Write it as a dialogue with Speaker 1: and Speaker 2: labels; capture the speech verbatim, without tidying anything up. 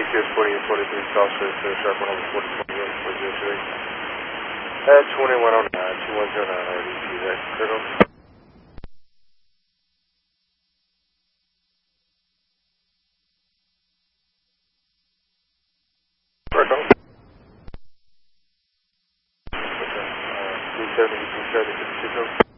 Speaker 1: T S forty and forty-three South Street, uh, sharp one over forty twenty-one, four zero two eight. At twenty-one oh nine, two one zero nine, R D T, that's Colonel. Colonel. Okay, uh, three seventy, three seventy, fifty-six.